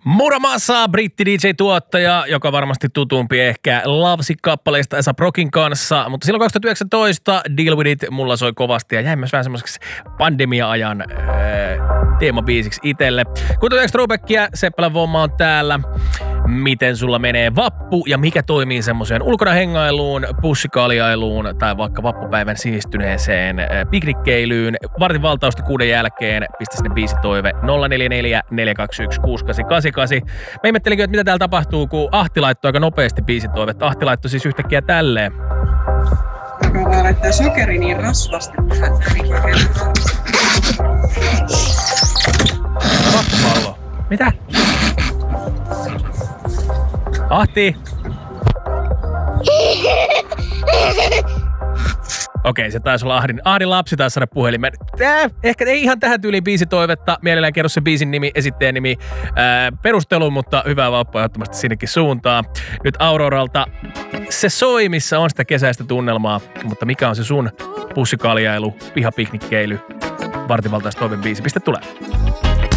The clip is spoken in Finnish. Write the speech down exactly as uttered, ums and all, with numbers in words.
Muramasa, britti D J-tuottaja, joka varmasti tutumpi ehkä Lovesick-kappaleista Esa Brokin kanssa, mutta silloin kaksituhattayhdeksäntoista Deal With It mulla soi kovasti ja jäi myös vähän semmoiseksi pandemia-ajan äh, teemabiisiksi itselle. Kuten Strobeckia, Seppälän Vomma on täällä. Miten sulla menee vappu ja mikä toimii semmoiseen ulkona hengailuun, pussikaljailuun tai vaikka vappupäivän sivistyneeseen äh, piknikkeilyyn. Vartin valtausta kuuden jälkeen pistä sinne biisitoive nolla neljä neljä neljä kaksi yksi kuusi kahdeksan kahdeksan kahdeksan. Mä ihmettelinkö, että mitä täällä tapahtuu, kun Ahti laittoi aika nopeasti biisitoivet. Ahti laittoi siis yhtäkkiä tälleen. Joka vaan laittaa sokeri niin rasvasti. Vappupallo. Mitä? Ahti! Okei, se taisi olla Ahdin, Ahdin lapsi taisi saada puhelimen. Tää, ehkä ei ihan tähän tyyliin biisitoivetta. Mielellään kerro se biisin nimi, esittäjän nimi, ää, perustelu, mutta hyvää vappua ehdottomasti sinnekin suuntaan. Nyt Auroralta se soi, missä on sitä kesäistä tunnelmaa, mutta mikä on se sun pussikaljailu, pihapiknikkeily, vartivaltais toivebiisi? Pistä tulee.